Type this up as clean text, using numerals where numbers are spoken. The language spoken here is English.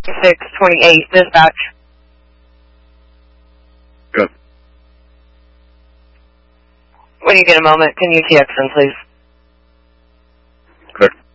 628, dispatch. Good. When you get a moment, can you TX in, please? Good.